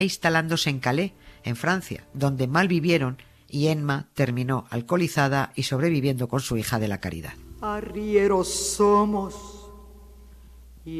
instalándose en Calais, en Francia, donde malvivieron y Emma terminó alcoholizada y sobreviviendo con su hija de la caridad. Arrieros somos